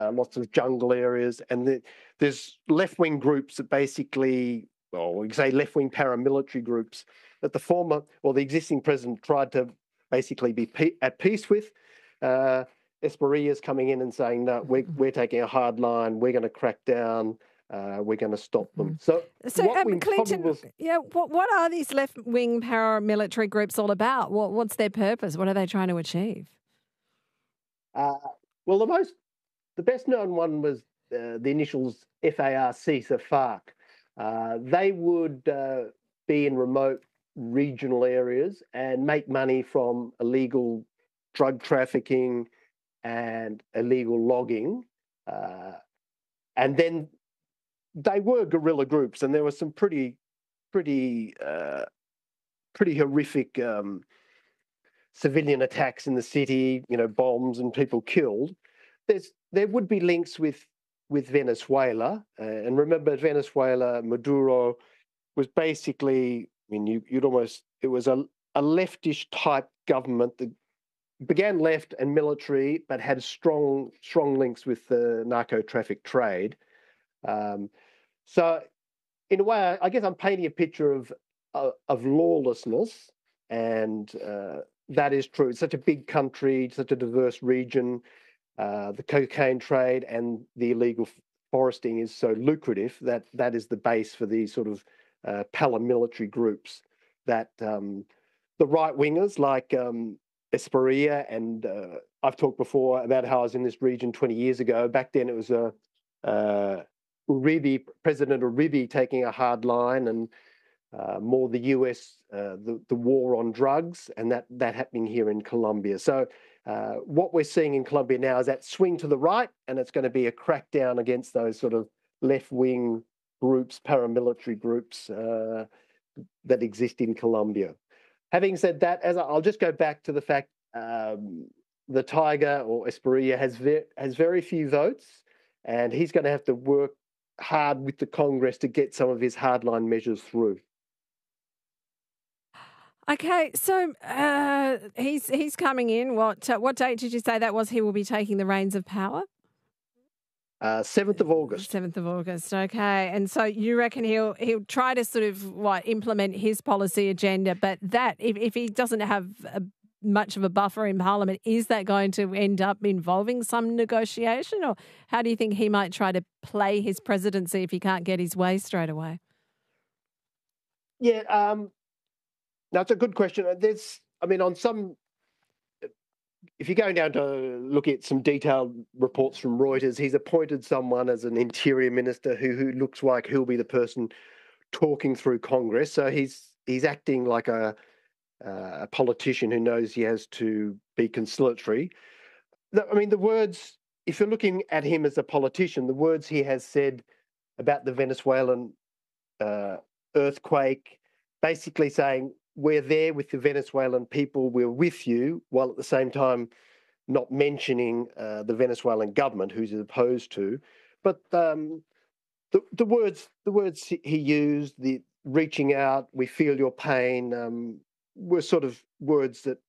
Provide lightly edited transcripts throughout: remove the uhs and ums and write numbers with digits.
lots of jungle areas, and there's left-wing groups that basically, well, we can say left-wing paramilitary groups that the existing president tried to basically be at peace with. Esperilla's coming in and saying, no, we're taking a hard line, we're going to crack down, we're going to stop them. So Clinton, what are these left-wing paramilitary groups all about? What's their purpose? What are they trying to achieve? Well, the best-known one was the initials FARC, so FARC. They would be in remote regional areas and make money from illegal drug trafficking and illegal logging. And then they were guerrilla groups, and there were some pretty horrific civilian attacks in the city, bombs and people killed. There would be links with Venezuela, and remember Venezuela, Maduro was basically, it was a leftish type government that began left and military, but had strong links with the narco traffic trade. So in a way, I guess I'm painting a picture of lawlessness, and that is true. It's such a big country, such a diverse region. The cocaine trade and the illegal foresting is so lucrative that is the base for these sort of paramilitary groups that the right-wingers like Esperilla, and I've talked before about how I was in this region 20 years ago. Back then it was President Uribe taking a hard line, and more the US, the war on drugs, and that happening here in Colombia. So what we're seeing in Colombia now is that swing to the right, and it's going to be a crackdown against those sort of left-wing groups, paramilitary groups that exist in Colombia. Having said that, I'll just go back to the fact the Tiger, or Esperilla, has very few votes, and he's going to have to work hard with the Congress to get some of his hardline measures through. Okay, so he's coming in. What date did you say that was? He will be taking the reins of power. 7th of August. 7th of August. Okay, and so you reckon he'll try to sort of implement his policy agenda, but that if he doesn't have much of a buffer in Parliament, is that going to end up involving some negotiation, or how do you think he might try to play his presidency if he can't get his way straight away? Yeah. Now, it's a good question. If you're going down to look at some detailed reports from Reuters, he's appointed someone as an interior minister who looks like he'll be the person talking through Congress. So he's acting like a politician who knows he has to be conciliatory. The words, if you're looking at him as a politician, the words he has said about the Venezuelan earthquake, basically saying, we're there with the Venezuelan people, we're with you, while at the same time not mentioning the Venezuelan government, who's opposed to. But the words he used, the reaching out, we feel your pain, were sort of words that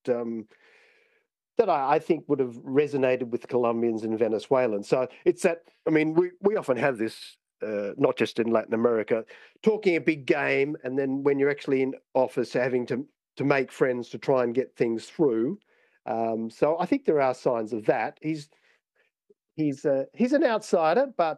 I think would have resonated with Colombians and Venezuelans. So it's that, we often have this, not just in Latin America, talking a big game, and then when you're actually in office, having to make friends to try and get things through. So I think there are signs of that. He's an outsider, but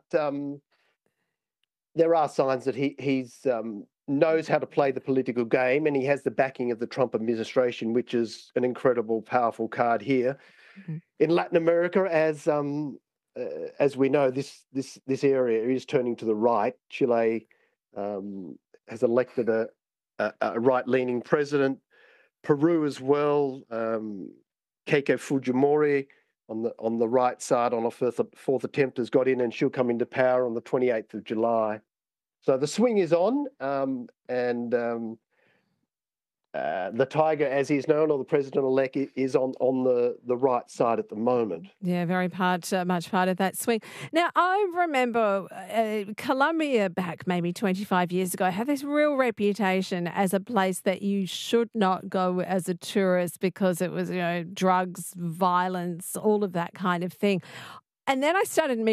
there are signs that he's knows how to play the political game, and he has the backing of the Trump administration, which is an incredible, powerful card here. Mm-hmm. In Latin America, as we know, this area is turning to the right. Chile has elected a right-leaning president. Peru as well. Keiko Fujimori on the right side on a fourth attempt has got in, and she'll come into power on the 28th of July. So the swing is on, and the Tiger, as he's known, or the president-elect, is on the right side at the moment. Yeah, very much part of that swing. Now, I remember Colombia back maybe 25 years ago had this real reputation as a place that you should not go as a tourist because it was, drugs, violence, all of that kind of thing. And then I started